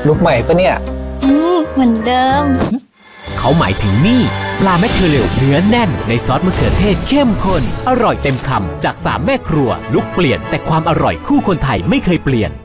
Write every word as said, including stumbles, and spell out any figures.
ลุกใหม่ปะเนี่ยอืมเหมือนเดิมเขาหมายถึงนี่ปลาแมคเคอเรลเนื้อแน่นในซอสมะเขือเทศเข้มข้นอร่อยเต็มคำจากสามแม่ครัวลุกเปลี่ยนแต่ความอร่อยคู่คนไทยไม่เคยเปลี่ยน